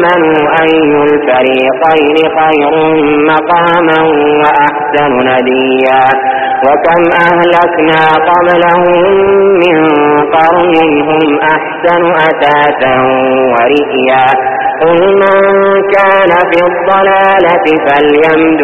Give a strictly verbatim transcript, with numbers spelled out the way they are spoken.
آمنوا أي الفريقين خير مقاما وأحسن نديا وكم أهلكنا قبلهم من قرن هم أحسن أثاثا ورئيا قل من كان في الضلالة فليمدد